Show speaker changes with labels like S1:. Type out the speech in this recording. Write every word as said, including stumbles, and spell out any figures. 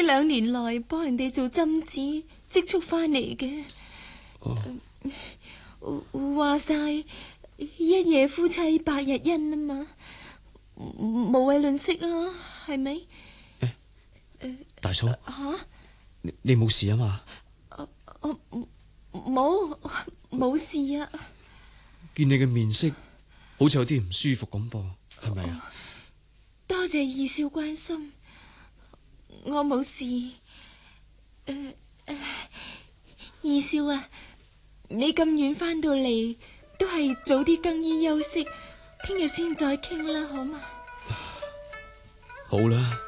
S1: 兩年來幫人哋做針子積蓄翻嚟嘅。哦，話晒一夜夫妻百日恩啊嘛，無謂吝嗇啊，係咪？
S2: 誒、欸，大嫂，吓、
S1: 啊，
S2: 你你冇事啊嘛？
S1: 我冇冇事啊。
S2: 見你嘅面色好似有啲唔舒服咁噃，係咪啊？
S1: 多謝二少關心，我冇事。誒、呃呃、二少啊，你咁遠翻到嚟，都係早啲更衣休息，聽日先再傾啦，好嘛？
S2: 好啦。